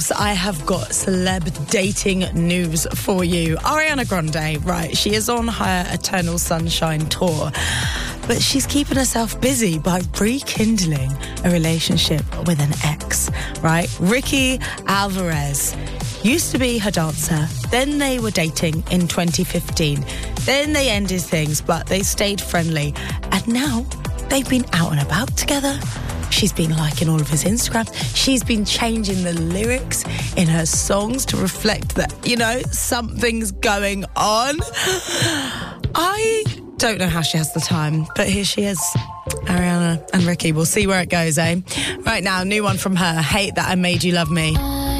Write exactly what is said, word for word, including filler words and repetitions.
I have got celeb dating news for you. Ariana Grande, right, she is on her Eternal Sunshine tour, but she's keeping herself busy by rekindling a relationship with an ex, right? Ricky Alvarez used to be her dancer. Then they were dating in twenty fifteen. Then they ended things, but they stayed friendly. And now they've been out and about together. She's been liking all of his Instagrams. She's been changing the lyrics in her songs to reflect that, you know, something's going on. I don't know how she has the time, but here she is. Ariana and Ricky. We'll see where it goes, eh? Right now, new one from her, Hate That I Made You Love Me.